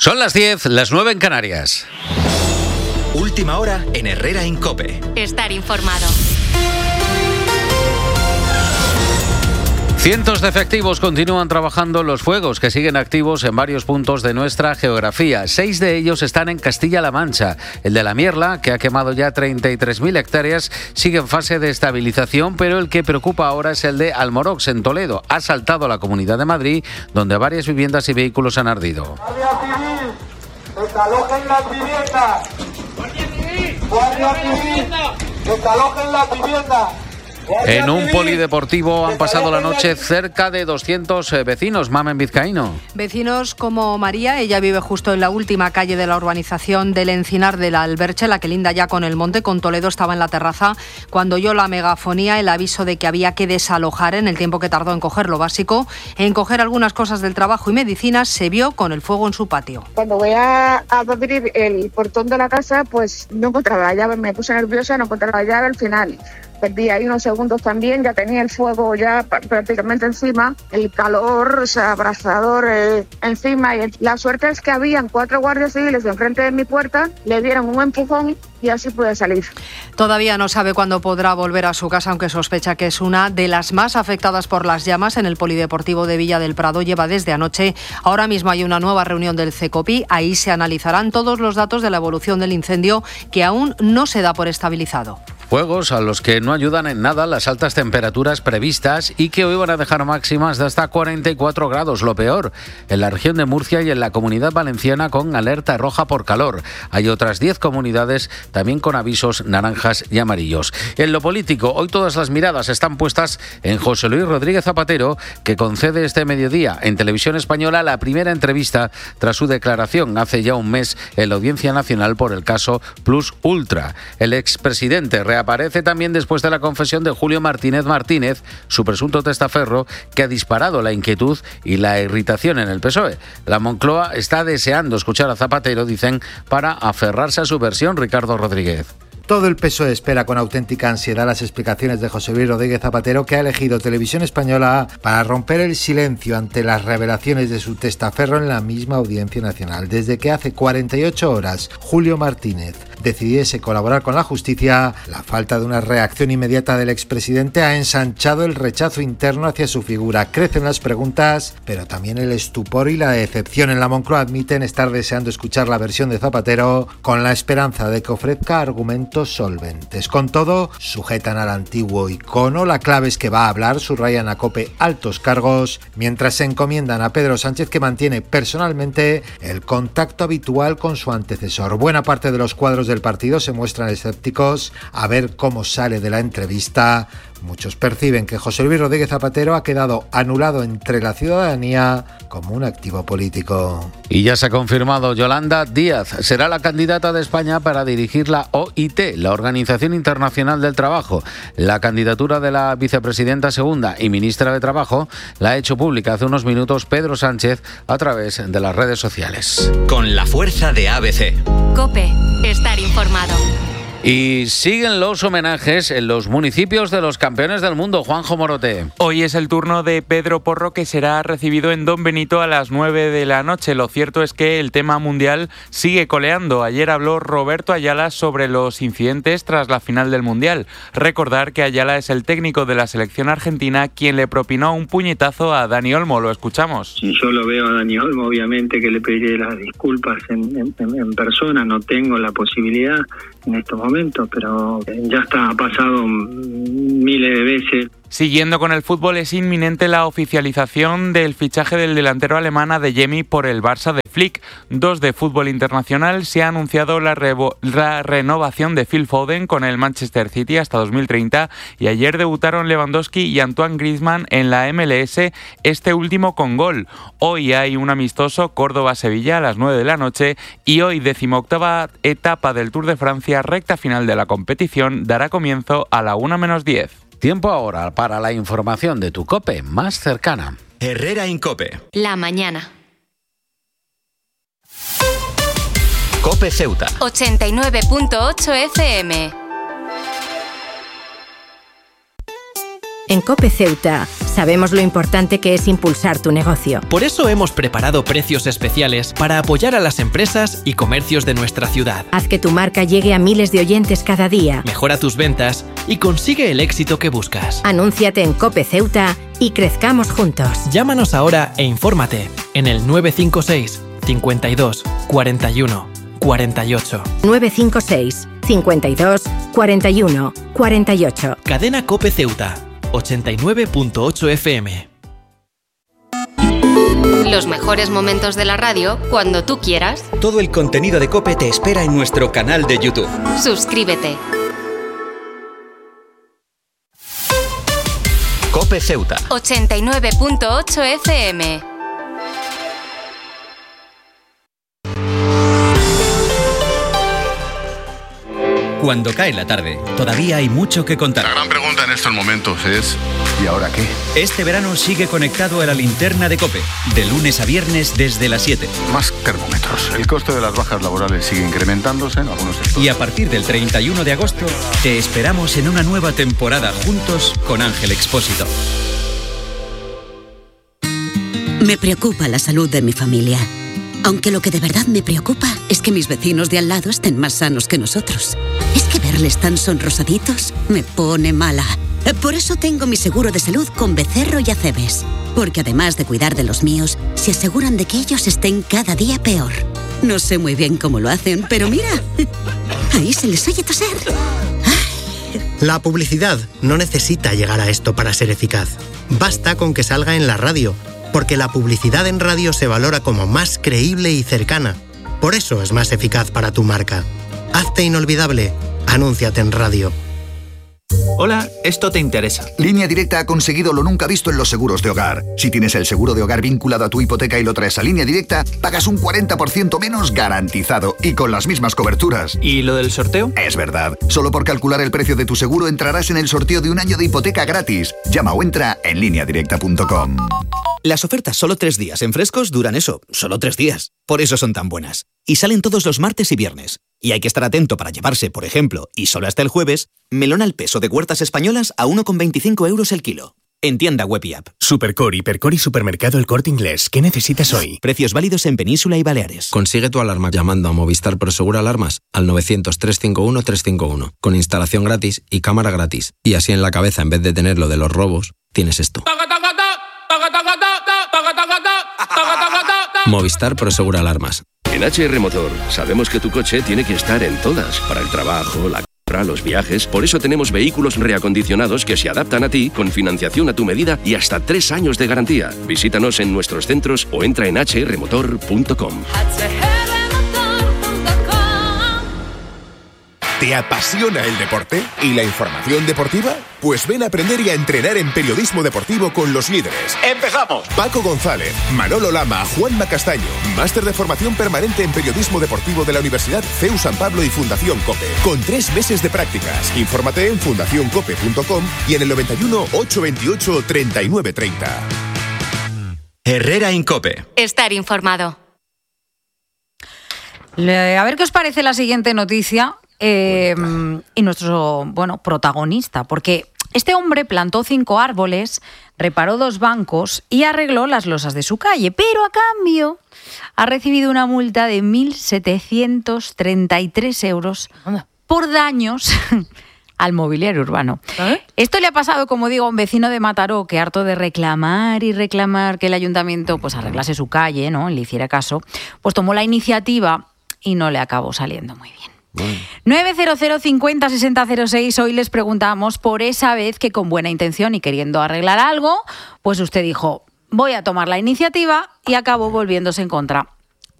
Son las 10, las 9 en Canarias. Última hora en Herrera en COPE. Estar informado. Cientos de efectivos continúan trabajando en los fuegos que siguen activos en varios puntos de nuestra geografía. 6 de ellos están en Castilla-La Mancha. El de La Mierla, que ha quemado ya 33.000 hectáreas, sigue en fase de estabilización, pero el que preocupa ahora es el de Almorox, en Toledo. Ha saltado a la Comunidad de Madrid, donde varias viviendas y vehículos han ardido. ¡Guardia Civil! ¡Desalojen las viviendas! ¡Guardia Civil! ¡Desalojen las viviendas! En un polideportivo han pasado la noche cerca de 200 vecinos, Mamen Vizcaíno. Vecinos como María, ella vive justo en la última calle de la urbanización del Encinar de la Alberche, la que linda ya con el monte, con Toledo. Estaba en la terraza cuando oyó la megafonía, el aviso de que había que desalojar. En el tiempo que tardó en coger lo básico, en coger algunas cosas del trabajo y medicinas, se vio con el fuego en su patio. Cuando voy a abrir el portón de la casa, pues no encontraba la llave, me puse nerviosa, no encontraba la llave. Al final perdí ahí unos segundos también, ya tenía el fuego ya prácticamente encima, el calor, o sea, abrasador encima. Y la suerte es que habían 4 guardias civiles enfrente de mi puerta, le dieron un empujón y así pude salir. Todavía no sabe cuándo podrá volver a su casa, aunque sospecha que es una de las más afectadas por las llamas. En el polideportivo de Villa del Prado lleva desde anoche. Ahora mismo hay una nueva reunión del CECOPI. Ahí se analizarán todos los datos de la evolución del incendio, que aún no se da por estabilizado. Fuegos a los que no ayudan en nada las altas temperaturas previstas y que hoy van a dejar máximas de hasta 44 grados. Lo peor, en la región de Murcia y en la Comunidad Valenciana con alerta roja por calor. Hay otras 10 comunidades también con avisos naranjas y amarillos. En lo político, hoy todas las miradas están puestas en José Luis Rodríguez Zapatero, que concede este mediodía en Televisión Española la primera entrevista tras su declaración hace ya un mes en la Audiencia Nacional por el caso Plus Ultra. El expresidente aparece también después de la confesión de Julio Martínez Martínez, su presunto testaferro, que ha disparado la inquietud y la irritación en el PSOE. La Moncloa está deseando escuchar a Zapatero, dicen, para aferrarse a su versión. Ricardo Rodríguez. Todo el PSOE espera con auténtica ansiedad las explicaciones de José Luis Rodríguez Zapatero, que ha elegido Televisión Española para romper el silencio ante las revelaciones de su testaferro en la misma Audiencia Nacional. Desde que hace 48 horas Julio Martínez decidiese colaborar con la justicia, la falta de una reacción inmediata del expresidente ha ensanchado el rechazo interno hacia su figura. Crecen las preguntas, pero también el estupor y la decepción. En la Moncloa admiten estar deseando escuchar la versión de Zapatero con la esperanza de que ofrezca argumentos solventes. Con todo, sujetan al antiguo icono. La clave es que va a hablar, subrayan a COPE altos cargos, mientras se encomiendan a Pedro Sánchez, que mantiene personalmente el contacto habitual con su antecesor. Buena parte de los cuadros del partido se muestran escépticos a ver cómo sale de la entrevista. Muchos perciben que José Luis Rodríguez Zapatero ha quedado anulado entre la ciudadanía como un activo político. Y ya se ha confirmado, Yolanda Díaz será la candidata de España para dirigir la OIT, la Organización Internacional del Trabajo. La candidatura de la vicepresidenta segunda y ministra de Trabajo la ha hecho pública hace unos minutos Pedro Sánchez a través de las redes sociales. Con la fuerza de ABC. COPE. Estar informado. Y siguen los homenajes en los municipios de los campeones del mundo. Juanjo Morote. Hoy es el turno de Pedro Porro, que será recibido en Don Benito a las 9 de la noche. Lo cierto es que el tema mundial sigue coleando. Ayer habló Roberto Ayala sobre los incidentes tras la final del Mundial. Recordar que Ayala es el técnico de la selección argentina quien le propinó un puñetazo a Dani Olmo. Lo escuchamos. Si yo lo veo a Dani Olmo, obviamente que le pediré las disculpas en persona. No tengo la posibilidad en estos momentos, pero ya está, ha pasado miles de veces. Siguiendo con el fútbol, es inminente la oficialización del fichaje del delantero alemán Adeyemi por el Barça de Flick. 2 de fútbol internacional. Se ha anunciado la renovación de Phil Foden con el Manchester City hasta 2030 y ayer debutaron Lewandowski y Antoine Griezmann en la MLS, este último con gol. Hoy hay un amistoso Córdoba-Sevilla a las 9 de la noche y hoy 18ª etapa del Tour de Francia, recta final de la competición, dará comienzo a la 1:10. Tiempo ahora para la información de tu COPE más cercana. Herrera en COPE. La mañana. COPE Ceuta. 89.8 FM. En COPE Ceuta Sabemos lo importante que es impulsar tu negocio. Por eso hemos preparado precios especiales para apoyar a las empresas y comercios de nuestra ciudad. Haz que tu marca llegue a miles de oyentes cada día. Mejora tus ventas y consigue el éxito que buscas. Anúnciate en COPE Ceuta y crezcamos juntos. Llámanos ahora e infórmate en el 956 52 41 48. 956 52 41 48. Cadena COPE Ceuta, 89.8 FM. Los mejores momentos de la radio cuando tú quieras. Todo el contenido de COPE te espera en nuestro canal de YouTube. Suscríbete. COPE Ceuta. 89.8 FM. Cuando cae la tarde, todavía hay mucho que contar. La gran pregunta en estos momentos es ¿y ahora qué? Este verano sigue conectado a la linterna de COPE, de lunes a viernes desde las 7. Más termómetros. El coste de las bajas laborales sigue incrementándose en algunos sectores. Y a partir del 31 de agosto, te esperamos en una nueva temporada juntos con Ángel Expósito. Me preocupa la salud de mi familia. Aunque lo que de verdad me preocupa es que mis vecinos de al lado estén más sanos que nosotros. Es que verles tan sonrosaditos me pone mala. Por eso tengo mi seguro de salud con Becerro y Acebes. Porque además de cuidar de los míos, se aseguran de que ellos estén cada día peor. No sé muy bien cómo lo hacen, pero mira, ahí se les oye toser. La publicidad no necesita llegar a esto para ser eficaz. Basta con que salga en la radio, porque la publicidad en radio se valora como más creíble y cercana. Por eso es más eficaz para tu marca. Hazte inolvidable. Anúnciate en radio. Hola, esto te interesa. Línea Directa ha conseguido lo nunca visto en los seguros de hogar. Si tienes el seguro de hogar vinculado a tu hipoteca y lo traes a Línea Directa, pagas un 40% menos garantizado y con las mismas coberturas. ¿Y lo del sorteo? Es verdad. Solo por calcular el precio de tu seguro entrarás en el sorteo de un año de hipoteca gratis. Llama o entra en lineadirecta.com. Las ofertas solo 3 días en Frescos duran eso, solo 3 días. Por eso son tan buenas. Y salen todos los martes y viernes. Y hay que estar atento para llevarse, por ejemplo, y solo hasta el jueves, melón al peso de Huertas Españolas a 1,25 euros el kilo. En tienda web y app. Supercore, Hipercore y Supermercado El Corte Inglés. ¿Qué necesitas hoy? Precios válidos en Península y Baleares. Consigue tu alarma llamando a Movistar Prosegur Alarmas al 900-351-351. Con instalación gratis y cámara gratis. Y así en la cabeza, en vez de tener lo de los robos, tienes esto. Movistar Prosegur Alarmas. En HR Motor sabemos que tu coche tiene que estar en todas, para el trabajo, la compra, los viajes. Por eso tenemos vehículos reacondicionados que se adaptan a ti, con financiación a tu medida y hasta 3 años de garantía. Visítanos en nuestros centros o entra en hrmotor.com. ¿Te apasiona el deporte y la información deportiva? Pues ven a aprender y a entrenar en periodismo deportivo con los líderes. ¡Empezamos! Paco González, Manolo Lama, Juanma Castaño. Máster de formación permanente en periodismo deportivo de la Universidad CEU San Pablo y Fundación COPE. Con 3 meses de prácticas. Infórmate en fundacioncope.com y en el 91 828 3930. Herrera en COPE. Estar informado. A ver qué os parece la siguiente noticia. Y nuestro, protagonista, porque este hombre plantó 5 árboles, reparó 2 bancos y arregló las losas de su calle, pero a cambio ha recibido una multa de 1.733 euros por daños al mobiliario urbano. Esto le ha pasado, como digo, a un vecino de Mataró que, harto de reclamar y reclamar que el ayuntamiento pues arreglase su calle, ¿no?, le hiciera caso, pues tomó la iniciativa y no le acabó saliendo muy bien. 900 50 60 06. Hoy les preguntamos por esa vez que, con buena intención y queriendo arreglar algo, pues usted dijo: voy a tomar la iniciativa, y acabó volviéndose en contra.